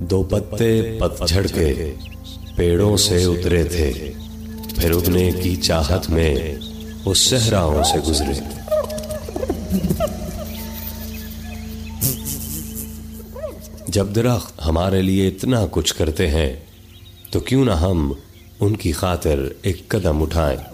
दो पत्ते पतझड़ के पेड़ों से उतरे थे, फिर उगने की चाहत में वो सहराओं से गुजरे। जब दरख्त हमारे लिए इतना कुछ करते हैं तो क्यों ना हम उनकी खातिर एक कदम उठाएं।